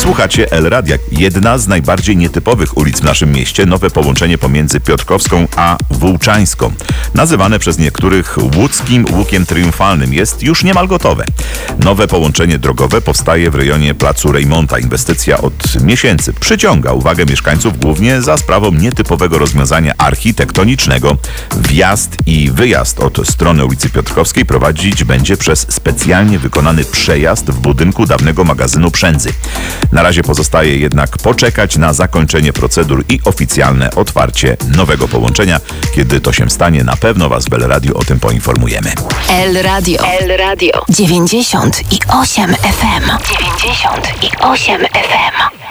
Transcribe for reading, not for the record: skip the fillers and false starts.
Słuchacie El Radia. Jedna z najbardziej nietypowych ulic w naszym mieście, nowe połączenie pomiędzy Piotrkowską a Włóczańską. Nazywane przez niektórych łódzkim łukiem triumfalnym, jest już niemal gotowe. Nowe połączenie drogowe powstaje w rejonie placu Rejmonta. Inwestycja od miesięcy przyciąga uwagę mieszkańców głównie za sprawą nietypowego rozwiązania architektonicznego. Wjazd i wyjazd od strony ulicy Piotrkowskiej prowadzić będzie przez specjalnie wykonany przejazd w budynku dawnego magazynu Przędzy. Na razie pozostaje jednak poczekać na zakończenie procedur i oficjalne otwarcie nowego połączenia. Kiedy to się stanie, na pewno Was w El Radio o tym poinformujemy. El Radio. 98 FM. 98 FM.